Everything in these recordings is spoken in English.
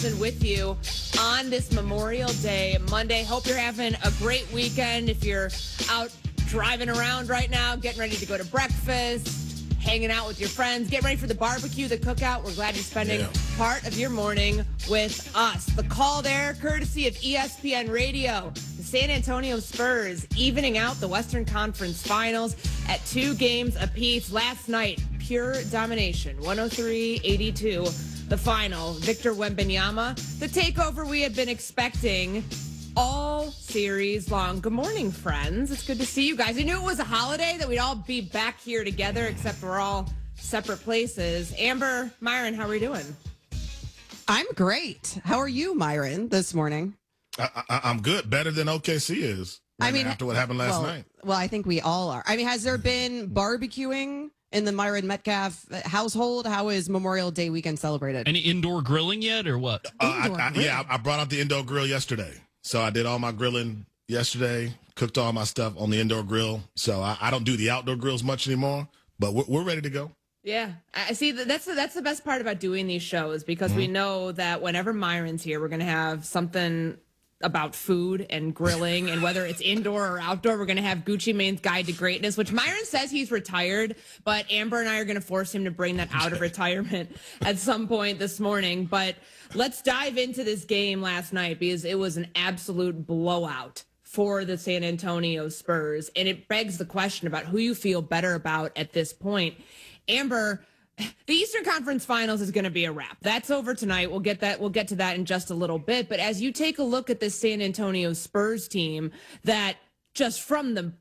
with you on this Memorial Day Monday. Hope you're having a great weekend. If you're out driving around right now, getting ready to go to breakfast, hanging out with your friends, getting ready for the barbecue, the cookout, we're glad you're spending part of your morning with us. The call there, courtesy of ESPN Radio. The San Antonio Spurs evening out the Western Conference Finals at 2 games apiece. Last night, pure domination, 103-82. The final, Victor Wembanyama, the takeover we had been expecting all series long. Good morning, friends. It's good to see you guys. I knew it was a holiday, that we'd all be back here together, except we're all separate places. Amber, Myron, how are we doing? I'm great. How are you, Myron, this morning? I'm good. Better than OKC is. After what happened last night. Well, I think we all are. Has there been barbecuing in the Myron Metcalf household? How is Memorial Day weekend celebrated? Any indoor grilling yet, or what? I brought out the indoor grill yesterday. So I did all my grilling yesterday, cooked all my stuff on the indoor grill. So I don't do the outdoor grills much anymore, but we're ready to go. Yeah, I see. That's the best part about doing these shows, because we know that whenever Myron's here, we're going to have something about food and grilling, and whether it's indoor or outdoor, we're going to have Gucci Mane's Guide to Greatness, which Myron says he's retired, but Amber and I are going to force him to bring that out of retirement at some point this morning. But let's dive into this game last night, because it was an absolute blowout for the San Antonio Spurs, and it begs the question about who you feel better about at this point. Amber, the Eastern Conference Finals is going to be a wrap. That's over tonight. We'll get to that in just a little bit. But as you take a look at this San Antonio Spurs team that just from the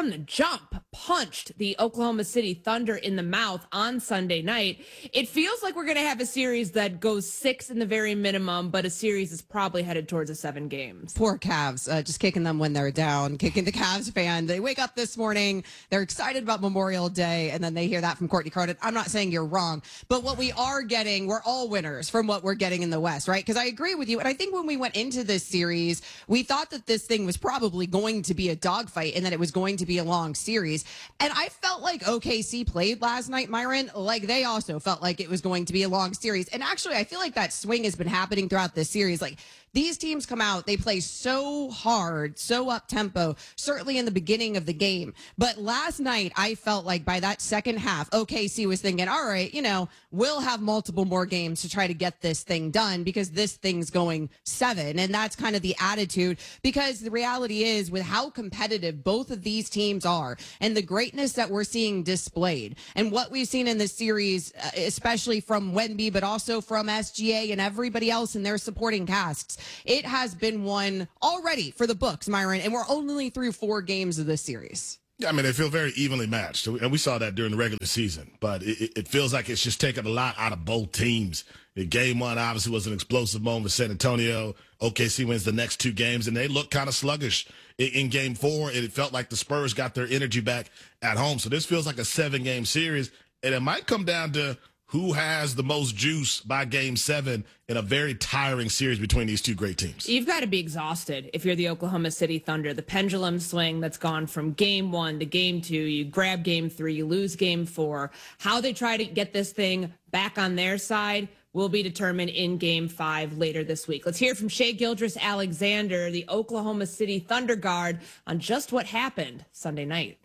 jump punched the Oklahoma City Thunder in the mouth on Sunday night, it feels like we're going to have a series that goes 6 in the very minimum, but a series is probably headed towards a 7 games. Poor Cavs, just kicking them when they're down, kicking the Cavs fan. They wake up this morning, they're excited about Memorial Day, and then they hear that from Courtney Cronin. I'm not saying you're wrong, but what we are getting, we're all winners from what we're getting in the West, right? Because I agree with you, and I think when we went into this series, we thought that this thing was probably going to be a dogfight and that it was going to be a long series. And I felt like OKC played last night, Myron, like they also felt like it was going to be a long series. And actually, I feel like that swing has been happening throughout this series. Like, these teams come out, they play so hard, so up-tempo, certainly in the beginning of the game. But last night, I felt like by that second half, OKC was thinking, all right, we'll have multiple more games to try to get this thing done, because this thing's going 7. And that's kind of the attitude, because the reality is, with how competitive both of these teams are and the greatness that we're seeing displayed and what we've seen in this series, especially from Wemby, but also from SGA and everybody else in their supporting casts, it has been one already for the books, Myron, and we're only through 4 games of this series. Yeah, they feel very evenly matched, and we saw that during the regular season, but it feels like it's just taken a lot out of both teams. Game 1 obviously was an explosive moment for San Antonio. OKC wins the next 2 games, and they look kind of sluggish in Game 4. It felt like the Spurs got their energy back at home. So this feels like a 7-game series, and it might come down to who has the most juice by Game 7 in a very tiring series between these two great teams. You've got to be exhausted if you're the Oklahoma City Thunder. The pendulum swing that's gone from Game 1 to Game 2, you grab Game 3, you lose Game 4. How they try to get this thing back on their side will be determined in Game 5 later this week. Let's hear from Shai Gilgeous-Alexander, the Oklahoma City Thunder guard, on just what happened Sunday night.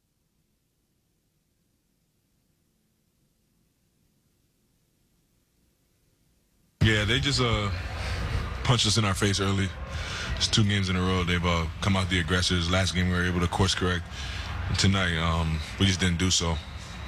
Yeah, they just punched us in our face early. It's 2 games in a row. They've come out the aggressors. Last game we were able to course correct. Tonight, we just didn't do so.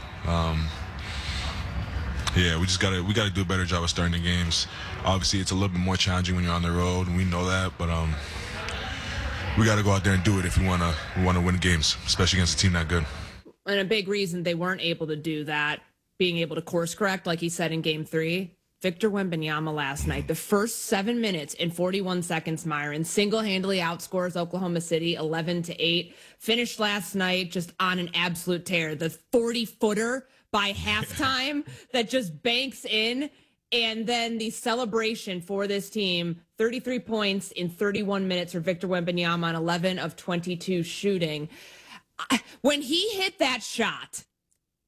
Yeah, we gotta do a better job of starting the games. Obviously, it's a little bit more challenging when you're on the road, and we know that. But we gotta go out there and do it if we wanna win games, especially against a team that good. And a big reason they weren't able to do that, being able to course correct, like he said in Game 3. Victor Wembanyama last night, the first 7 minutes and 41 seconds, Myron, single-handedly outscores Oklahoma City 11-8. Finished last night just on an absolute tear. The 40-footer by halftime that just banks in. And then the celebration for this team, 33 points in 31 minutes for Victor Wembanyama on 11 of 22 shooting. When he hit that shot,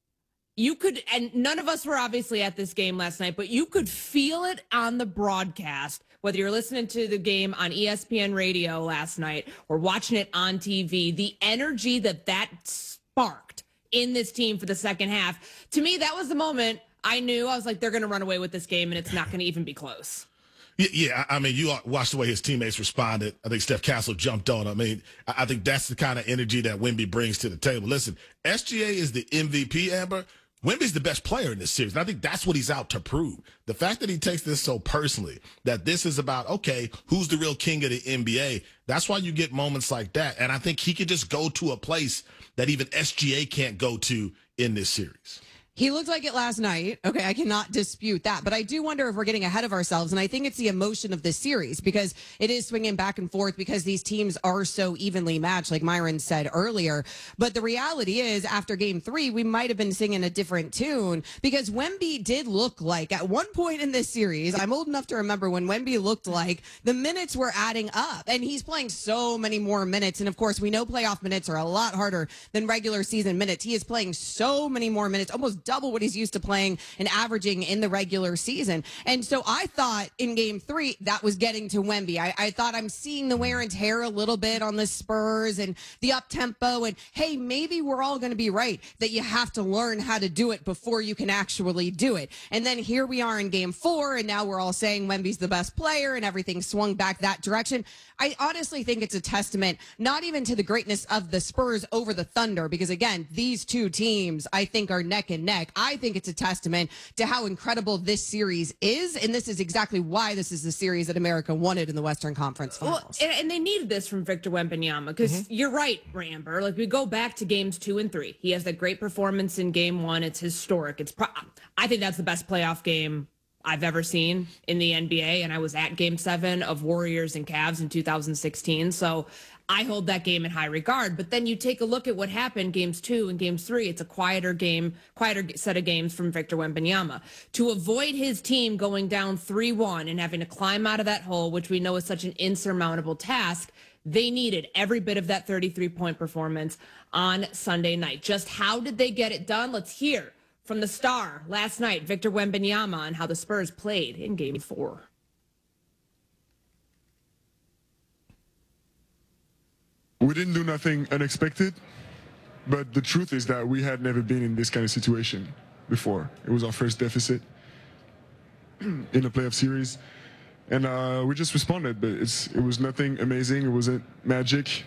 you could, and none of us were obviously at this game last night, but you could feel it on the broadcast, whether you're listening to the game on ESPN radio last night or watching it on TV, the energy that sparked in this team for the second half. To me, that was the moment I knew. I was like, they're going to run away with this game and it's not going to even be close. Yeah, I mean, you watched the way his teammates responded. I think Steph Castle jumped on. I mean, I think that's the kind of energy that Wemby brings to the table. Listen, SGA is the MVP, Amber. Wemby's the best player in this series, and I think that's what he's out to prove. The fact that he takes this so personally, that this is about, okay, who's the real king of the NBA, that's why you get moments like that. And I think he could just go to a place that even SGA can't go to in this series. He looked like it last night. Okay, I cannot dispute that. But I do wonder if we're getting ahead of ourselves. And I think it's the emotion of this series because it is swinging back and forth because these teams are so evenly matched, like Myron said earlier. But the reality is, after game 3, we might have been singing a different tune because Wemby did look like, at one point in this series, I'm old enough to remember when Wemby looked like the minutes were adding up. And he's playing so many more minutes. And of course, we know playoff minutes are a lot harder than regular season minutes. He is playing so many more minutes, almost double what he's used to playing and averaging in the regular season. And so I thought in game 3 that was getting to Wemby. I thought I'm seeing the wear and tear a little bit on the Spurs and the up tempo. And hey, maybe we're all going to be right that you have to learn how to do it before you can actually do it. And then here we are in game 4, and now we're all saying Wemby's the best player, and everything swung back that direction. I honestly think it's a testament, not even to the greatness of the Spurs over the Thunder, because again, these two teams I think are neck and neck. I think it's a testament to how incredible this series is, and this is exactly why this is the series that America wanted in the Western Conference Finals. Well, and they needed this from Victor Wembanyama because you're right, Amber. Like, we go back to games 2 and 3. He has that great performance in game 1. It's historic. I think that's the best playoff game I've ever seen in the NBA, and I was at game 7 of Warriors and Cavs in 2016. So I hold that game in high regard. But then you take a look at what happened games 2 and games 3. It's a quieter set of games from Victor Wembanyama. To avoid his team going down 3-1 and having to climb out of that hole, which we know is such an insurmountable task, they needed every bit of that 33-point performance on Sunday night. Just how did they get it done? Let's hear from the star last night, Victor Wembanyama, on how the Spurs played in game 4. We didn't do nothing unexpected, but the truth is that we had never been in this kind of situation before. It was our first deficit in a playoff series, and we just responded, but it was nothing amazing. It wasn't magic.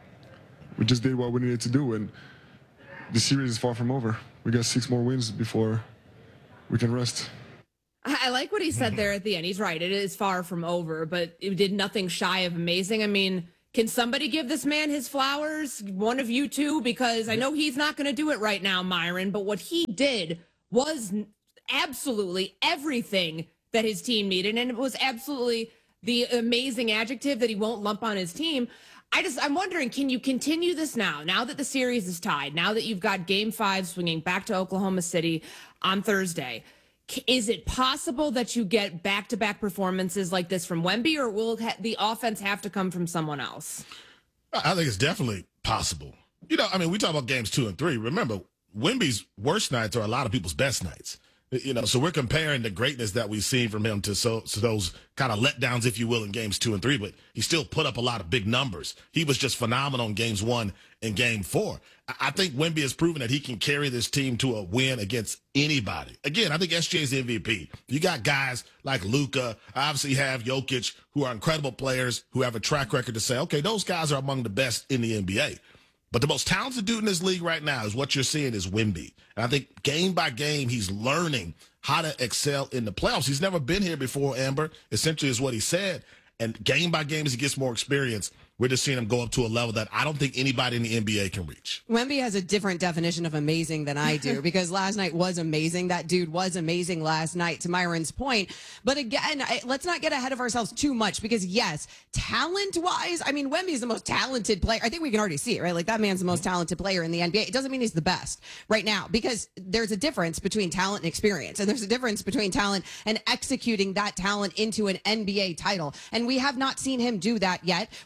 We just did what we needed to do, and the series is far from over. We got 6 more wins before we can rest. I like what he said there at the end. He's right. It is far from over, but it did nothing shy of amazing. I mean, can somebody give this man his flowers? One of you two? Because I know he's not going to do it right now, Myron, but what he did was absolutely everything that his team needed, and it was absolutely the amazing adjective that he won't lump on his team. I'm wondering, can you continue this now that the series is tied, now that you've got game 5 swinging back to Oklahoma City on Thursday? Is it possible that you get back-to-back performances like this from Wemby, or will the offense have to come from someone else? I think it's definitely possible. You know, I mean, we talk about games 2 and 3. Remember, Wemby's worst nights are a lot of people's best nights. You know, so we're comparing the greatness that we've seen from him to those kind of letdowns, if you will, in games 2 and 3. But he still put up a lot of big numbers. He was just phenomenal in games 1 and game 4. I think Wemby has proven that he can carry this team to a win against anybody. Again, I think SGA is the MVP. You got guys like Luka, obviously have Jokic, who are incredible players, who have a track record to say, okay, those guys are among the best in the NBA. But the most talented dude in this league right now is what you're seeing is Wemby. And I think game by game, he's learning how to excel in the playoffs. He's never been here before, Amber, essentially is what he said. And game by game, as he gets more experience, we're just seeing him go up to a level that I don't think anybody in the NBA can reach. Wemby has a different definition of amazing than I do because last night was amazing. That dude was amazing last night, to Myron's point. But again, let's not get ahead of ourselves too much because, yes, talent-wise, I mean, Wemby is the most talented player. I think we can already see it, right? Like, that man's the most talented player in the NBA. It doesn't mean he's the best right now because there's a difference between talent and experience. And there's a difference between talent and executing that talent into an NBA title. And we have not seen him do that yet. We haven't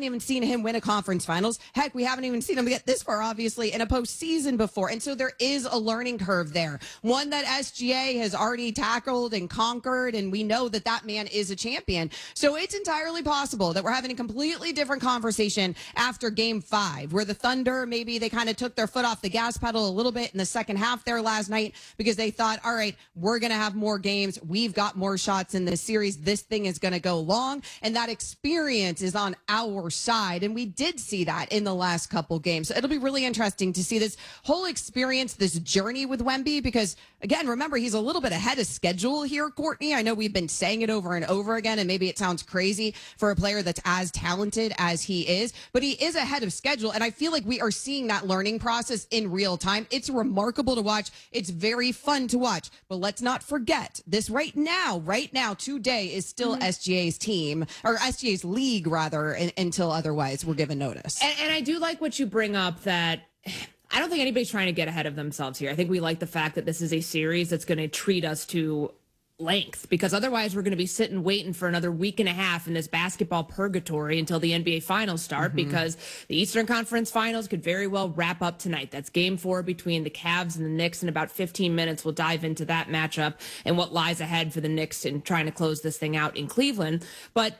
even seen him win a conference finals. Heck, we haven't even seen him get this far, obviously, in a postseason before. And so there is a learning curve there, one that SGA has already tackled and conquered, and we know that that man is a champion. So it's entirely possible that we're having a completely different conversation after Game 5, where the Thunder, maybe they kind of took their foot off the gas pedal a little bit in the second half there last night because they thought, all right, we're going to have more games. We've got more shots in this series. This thing is going to go long, and that experience is on our side. And we did see that in the last couple games. So it'll be really interesting to see this whole experience, this journey with Wemby, because again, remember, he's a little bit ahead of schedule here, Courtney. I know we've been saying it over and over again, and maybe it sounds crazy for a player that's as talented as he is, but he is ahead of schedule. And I feel like we are seeing that learning process in real time. It's remarkable to watch. It's very fun to watch, but let's not forget this right now, today is still SGA's team, or SGA's league rather, until otherwise we're given notice. And I do like what you bring up, that I don't think anybody's trying to get ahead of themselves here. I think we like the fact that this is a series that's going to treat us to length, because otherwise we're going to be sitting waiting for another week and a half in this basketball purgatory until the NBA finals start, because the Eastern Conference finals could very well wrap up tonight. That's Game 4 between the Cavs and the Knicks. In about 15 minutes, we'll dive into that matchup and what lies ahead for the Knicks in trying to close this thing out in Cleveland. But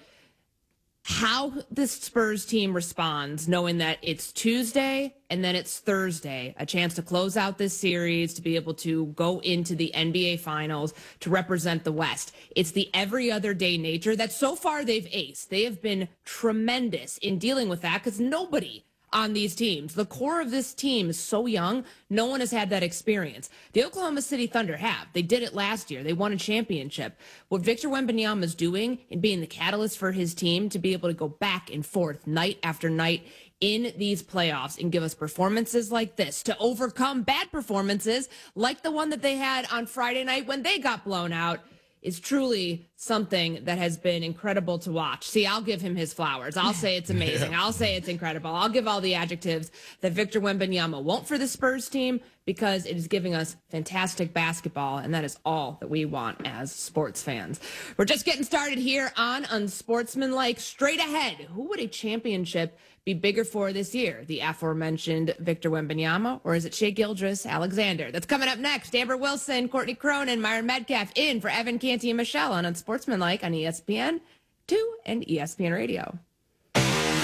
how this Spurs team responds, knowing that it's Tuesday and then it's Thursday, a chance to close out this series, to be able to go into the NBA finals, to represent the West. It's the every other day nature that so far they've aced. They have been tremendous in dealing with that, because nobody on these teams, the core of this team is so young, no one has had that experience. The Oklahoma City Thunder have. They did it last year. They won a championship. What Victor Wembanyama is doing and being the catalyst for his team to be able to go back and forth night after night in these playoffs and give us performances like this, to overcome bad performances like the one that they had on Friday night when they got blown out, is truly something that has been incredible to watch. See, I'll give him his flowers. I'll say it's amazing. I'll say it's incredible. I'll give all the adjectives that Victor Wembanyama won't for the Spurs team, because it is giving us fantastic basketball, and that is all that we want as sports fans. We're just getting started here on Unsportsmanlike. Straight ahead, who would a championship be bigger for this year? The aforementioned Victor Wembanyama, or is it Shai Gilgeous-Alexander? That's coming up next. Amber Wilson, Courtney Cronin, Myron Metcalf in for Evan Canty and Michelle on Unsportsmanlike on ESPN 2 and ESPN Radio. The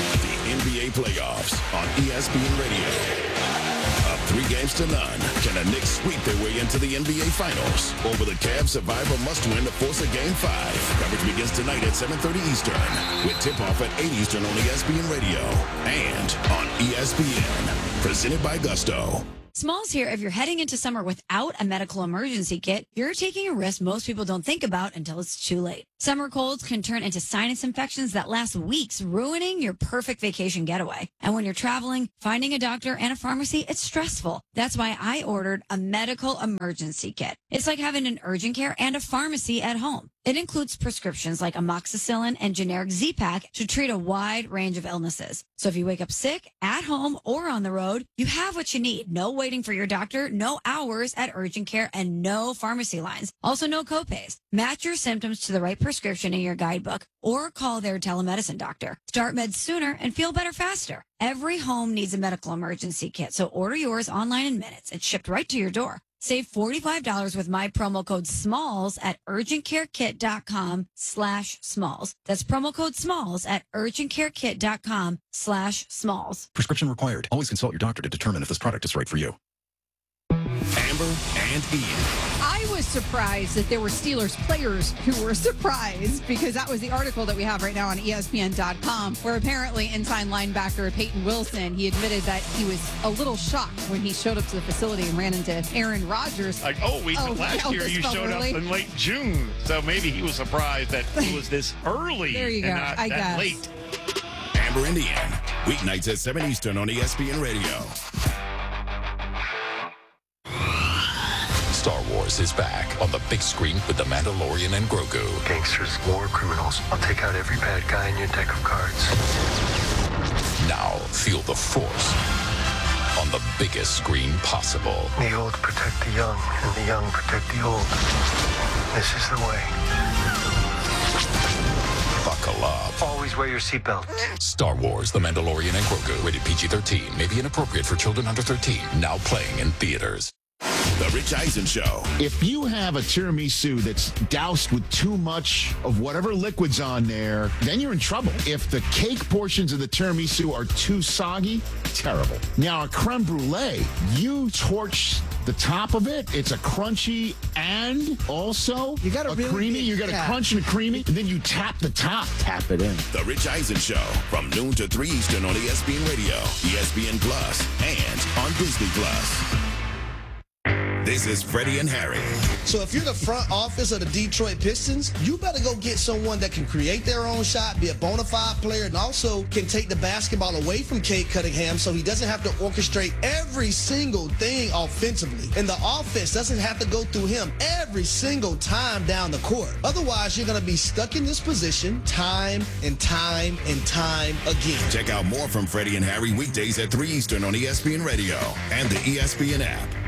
NBA playoffs on ESPN Radio. Up 3-0 can the Knicks sweep their way into the NBA Finals? Or will the Cavs survive a must-win to force a Game 5? Coverage begins tonight at 7:30 Eastern, with tip-off at 8 Eastern on ESPN Radio and on ESPN. Presented by Gusto. Smalls here. If you're heading into summer without a medical emergency kit, you're taking a risk most people don't think about until it's too late. Summer colds can turn into sinus infections that last weeks, ruining your perfect vacation getaway. And when you're traveling, finding a doctor and a pharmacy, it's stressful. That's why I ordered a medical emergency kit. It's like having an urgent care and a pharmacy at home. It includes prescriptions like amoxicillin and generic Z-Pak to treat a wide range of illnesses. So if you wake up sick, at home, or on the road, you have what you need. No waiting for your doctor, no hours at urgent care, and no pharmacy lines. Also, no copays. Match your symptoms to the right prescription in your guidebook, or call their telemedicine doctor. Start meds sooner and feel better faster. Every home needs a medical emergency kit, so order yours online in minutes. It's shipped right to your door. Save $45 with my promo code SMALLS at urgentcarekit.com/smalls. That's promo code SMALLS at urgentcarekit.com/smalls. Prescription required. Always consult your doctor to determine if this product is right for you. Amber and Ian. I was surprised that there were Steelers players who were surprised, because that was the article that we have right now on ESPN.com, where apparently inside linebacker Peyton Wilson, he admitted that he was a little shocked when he showed up to the facility and ran into Aaron Rodgers. Last year you showed up in late June, so maybe he was surprised that it was this early. There you go, not I that guess. late. Amber and Ian. Weeknights at 7 Eastern on ESPN Radio. Star Wars is back on the big screen with The Mandalorian and Grogu. Gangsters, war criminals. I'll take out every bad guy in your deck of cards. Now feel the Force on the biggest screen possible. The old protect the young, and the young protect the old. This is the way. Buckle up. love. Always wear your seatbelt. Star Wars, The Mandalorian and Grogu. Rated PG-13. May be inappropriate for children under 13. Now playing in theaters. The Rich Eisen Show. If you have a tiramisu that's doused with too much of whatever liquid's on there, then you're in trouble. If the cake portions of the tiramisu are too soggy, terrible. Now, a creme brulee, you torch the top of it. It's a crunchy and also you got a creamy. You got a crunch and a creamy, and then you tap the top. Tap it in. The Rich Eisen Show from noon to 3 Eastern on ESPN Radio, ESPN Plus, and on Disney Plus. This is Freddie and Harry. So if you're the front office of the Detroit Pistons, you better go get someone that can create their own shot, be a bona fide player, and also can take the basketball away from Cade Cunningham so he doesn't have to orchestrate every single thing offensively. And the offense doesn't have to go through him every single time down the court. Otherwise, you're going to be stuck in this position time and time and time again. Check out more from Freddie and Harry weekdays at 3 Eastern on ESPN Radio and the ESPN app.